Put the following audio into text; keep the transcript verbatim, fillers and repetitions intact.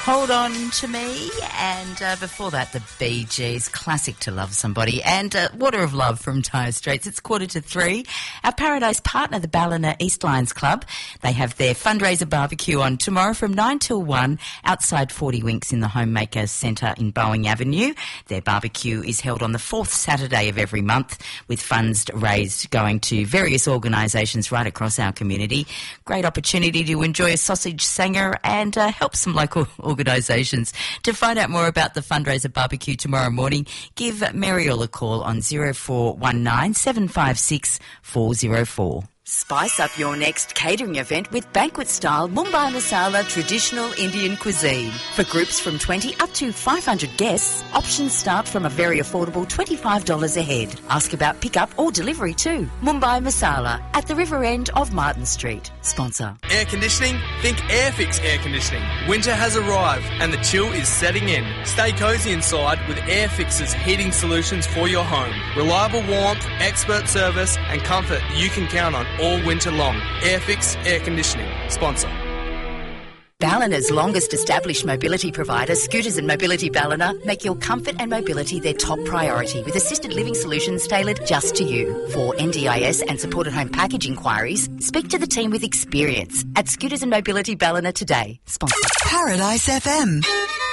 Hold On to Me, and uh, before that, the Bee Gees, classic To Love Somebody, and uh, Water of Love from Dire Straits. It's quarter to three. Our Paradise partner, the Ballina East Lions Club, they have their fundraiser barbecue on tomorrow from nine till one outside forty Winks in the Homemaker Centre in Boeing Avenue. Their barbecue is held on the fourth Saturday of every month, with funds raised going to various organisations right across our community. Great opportunity to enjoy a sausage sanger and uh, help some local organisations. To find out more about the fundraiser barbecue tomorrow morning, give Muriel a call on zero four one nine seven five six four zero four. Spice up your next catering event with banquet-style Mumbai Masala traditional Indian cuisine. For groups from twenty up to five hundred guests, options start from a very affordable twenty-five dollars a head. Ask about pickup or delivery too. Mumbai Masala at the river end of Martin Street. Sponsor. Air conditioning? Think Airfix Air Conditioning. Winter has arrived and the chill is setting in. Stay cosy inside with Airfix's heating solutions for your home. Reliable warmth, expert service and comfort you can count on all winter long. Airfix Air Conditioning. Sponsor. Ballina's longest established mobility provider, Scooters and Mobility Ballina, make your comfort and mobility their top priority with assisted living solutions tailored just to you. For N D I S and supported home package inquiries, speak to the team with experience at Scooters and Mobility Ballina today. Sponsor. Paradise F M.